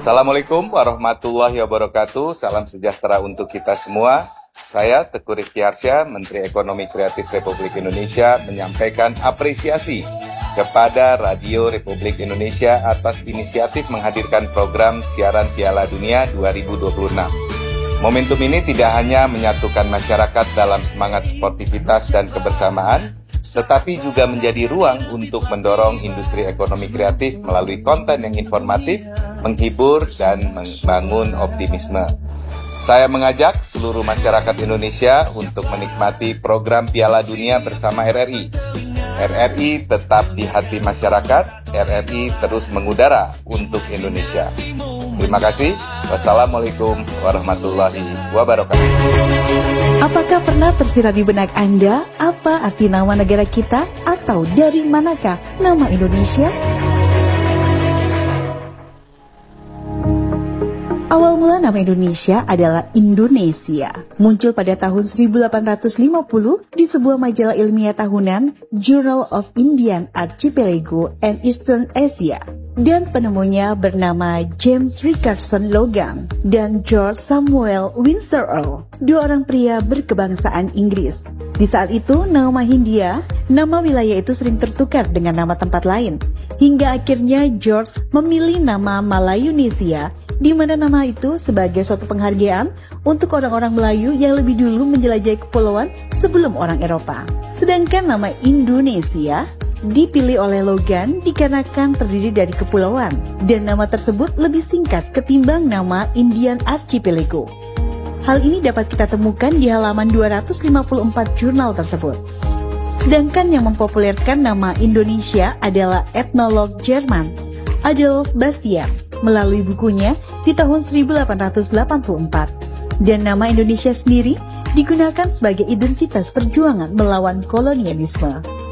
Assalamualaikum warahmatullahi wabarakatuh. Salam sejahtera untuk kita semua. Saya Teguh Rifki Harsya, Menteri Ekonomi Kreatif Republik Indonesia, menyampaikan apresiasi kepada Radio Republik Indonesia atas inisiatif menghadirkan program siaran Piala Dunia 2026. Momentum ini tidak hanya menyatukan masyarakat dalam semangat sportivitas dan kebersamaan, tetapi juga menjadi ruang untuk mendorong industri ekonomi kreatif melalui konten yang informatif, menghibur, dan membangun optimisme. Saya mengajak seluruh masyarakat Indonesia untuk menikmati program Piala Dunia bersama RRI. RRI tetap di hati masyarakat, RRI terus mengudara untuk Indonesia. Terima kasih. Wassalamualaikum warahmatullahi wabarakatuh. Apakah pernah tersirat di benak Anda apa arti nama negara kita atau dari manakah nama Indonesia? Awal mula nama Indonesia adalah Indonesia. Muncul pada tahun 1850 di sebuah majalah ilmiah tahunan Journal of Indian Archipelago and Eastern Asia. Dan penemunya bernama James Richardson Logan dan George Samuel Windsor Earl, dua orang pria berkebangsaan Inggris. Di saat itu, nama Hindia, nama wilayah itu sering tertukar dengan nama tempat lain. Hingga akhirnya George memilih nama Malayunesia, di mana nama itu sebagai suatu penghargaan untuk orang-orang Melayu yang lebih dulu menjelajahi kepulauan sebelum orang Eropa. Sedangkan nama Indonesia dipilih oleh Logan dikarenakan terdiri dari kepulauan, dan nama tersebut lebih singkat ketimbang nama Indian Archipelago. Hal ini dapat kita temukan di halaman 254 jurnal tersebut. Sedangkan yang mempopulerkan nama Indonesia adalah etnolog Jerman Adolf Bastian melalui bukunya di tahun 1884. Dan nama Indonesia sendiri digunakan sebagai identitas perjuangan melawan kolonialisme.